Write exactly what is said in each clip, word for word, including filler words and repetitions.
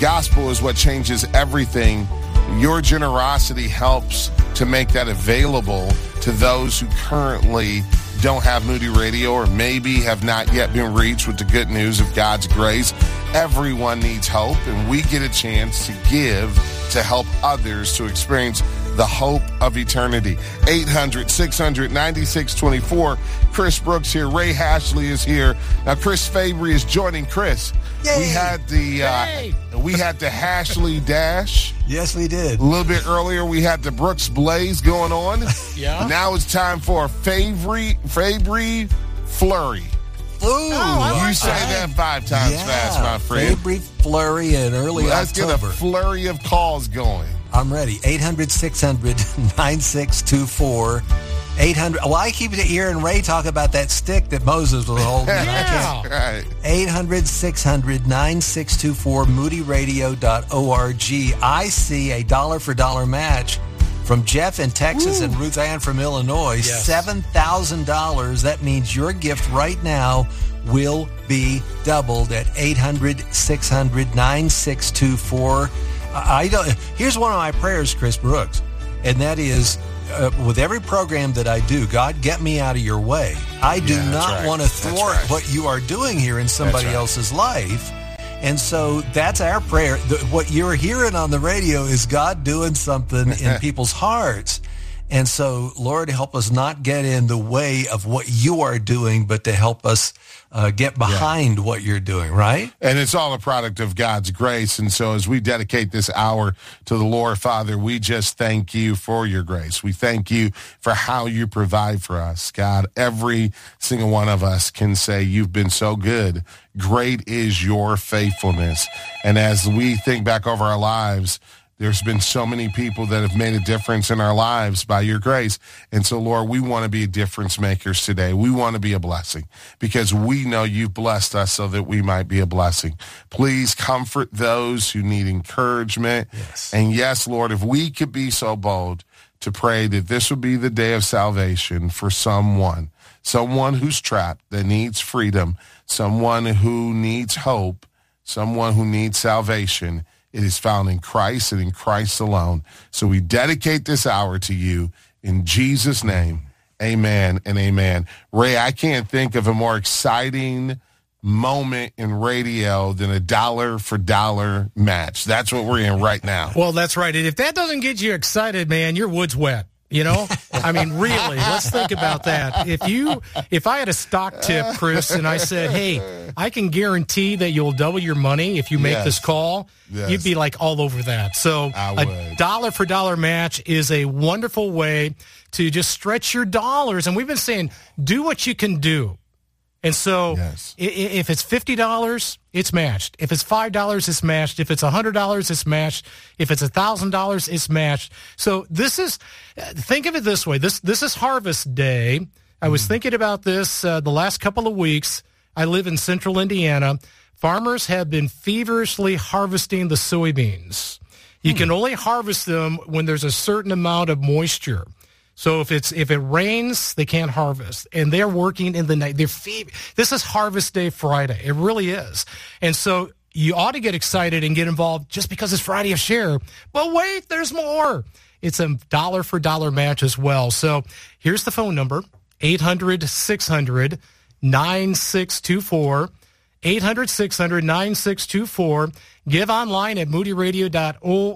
gospel is what changes everything. Your generosity helps to make that available to those who currently don't have Moody Radio or maybe have not yet been reached with the good news of God's grace. Everyone needs hope, and we get a chance to give to help others to experience the hope of eternity. eight hundred, six hundred, ninety-six twenty-four. Chris Brooks here. Ray Hashley is here. Now, Chris Fabry is joining Chris. Yay. We had the uh, we had the Hashley Dash. Yes, we did. A little bit earlier, we had the Brooks Blaze going on. Yeah. Now it's time for Fabry Fabry Flurry. Ooh, I You like say that. that five times yeah. fast, my friend. Fabry Flurry in early Let's October. get a flurry of calls going. I'm ready. eight hundred, six hundred, nine six two four. eight hundred. Well, I keep hearing Ray talk about that stick that Moses was holding. I can't. Yeah. Right. eight hundred, six hundred, nine six two four, moody radio dot org. I see a dollar for dollar match from Jeff in Texas Woo. and Ruth Ann from Illinois. Yes. seven thousand dollars. That means your gift right now will be doubled at eight hundred, six hundred, nine six two four. I don't. Here's one of my prayers, Chris Brooks, and that is, uh, with every program that I do, God, get me out of your way. I do Yeah, that's not right. want to That's thwart right. what you are doing here in somebody right. else's life. And so that's our prayer. The, what you're hearing on the radio is God doing something in people's hearts. And so, Lord, help us not get in the way of what you are doing, but to help us uh, get behind yeah. what you're doing, right? And it's all a product of God's grace. And so as we dedicate this hour to the Lord, Father, we just thank you for your grace. We thank you for how you provide for us. God, every single one of us can say you've been so good. Great is your faithfulness. And as we think back over our lives, there's been so many people that have made a difference in our lives by your grace. And so, Lord, we want to be difference makers today. We want to be a blessing because we know you've blessed us so that we might be a blessing. Please comfort those who need encouragement. Yes. And yes, Lord, if we could be so bold to pray that this would be the day of salvation for someone, someone who's trapped, that needs freedom, someone who needs hope, someone who needs salvation. It is found in Christ and in Christ alone. So we dedicate this hour to you in Jesus' name. Amen and amen. Ray, I can't think of a more exciting moment in radio than a dollar for dollar match. That's what we're in right now. Well, that's right. And if that doesn't get you excited, man, your wood's wet. You know, I mean, really, let's think about that. If you, if I had a stock tip, Chris, and I said, hey, I can guarantee that you'll double your money if you make Yes. this call, Yes. you'd be like all over that. So I a would. dollar for dollar match is a wonderful way to just stretch your dollars. And we've been saying, do what you can do. And so Yes. i- i- if it's fifty dollars, it's matched. If it's five dollars, it's matched. If it's one hundred dollars, it's matched. If it's one thousand dollars, it's matched. So this is, think of it this way. This this is Harvest Day. I was thinking about this uh, the last couple of weeks. I live in central Indiana. Farmers have been feverishly harvesting the soybeans. You can only harvest them when there's a certain amount of moisture. So if it's if it rains, they can't harvest, and they're working in the night. They're fe- This is Harvest Day Friday. It really is, and so you ought to get excited and get involved just because it's Friday of Share. But wait, there's more. It's a dollar for dollar match as well. So here's the phone number: eight hundred, six hundred, nine six two four. eight hundred, six hundred, nine six two four. Give online at moody radio dot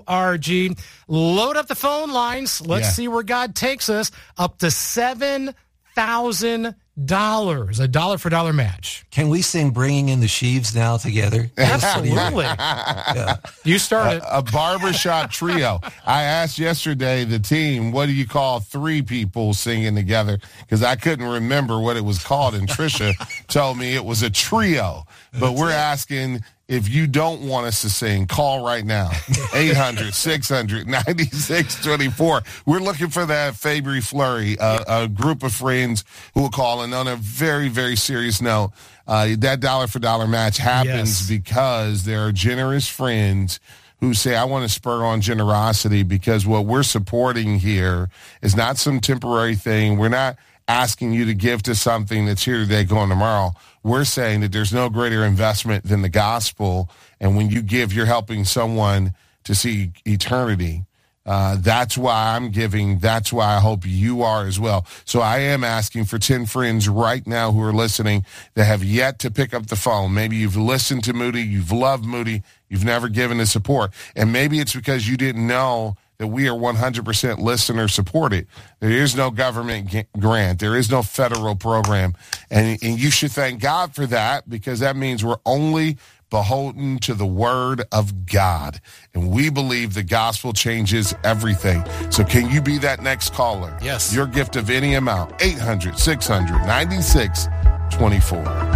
org. Load up the phone lines. Let's Yeah. see where God takes us. Up to seven thousand dollars. A dollar for dollar match. Can we sing Bringing in the Sheaves now together? Absolutely. Yeah. You start it. A barbershop trio. I asked yesterday the team, what do you call three people singing together? Because I couldn't remember what it was called, and Trisha told me it was a trio. But we're asking, if you don't want us to sing, call right now. eight hundred, six hundred, ninety-six twenty-four. We're looking for that Fabry Flurry, uh, a group of friends who will call. And on a very, very serious note, uh, that dollar for dollar match happens Yes. because there are generous friends who say, I want to spur on generosity, because what we're supporting here is not some temporary thing. We're not asking you to give to something that's here today, going tomorrow. We're saying that there's no greater investment than the gospel. And when you give, you're helping someone to see eternity. Uh, that's why I'm giving. That's why I hope you are as well. So I am asking for ten friends right now who are listening that have yet to pick up the phone. Maybe you've listened to Moody, you've loved Moody, you've never given his support. And maybe it's because you didn't know that we are one hundred percent listener supported. There is no government g- grant. There is no federal program. And, and you should thank God for that, because that means we're only beholden to the word of God. And we believe the gospel changes everything. So can you be that next caller? Yes. Your gift of any amount, eight hundred, six hundred, ninety-six twenty-four.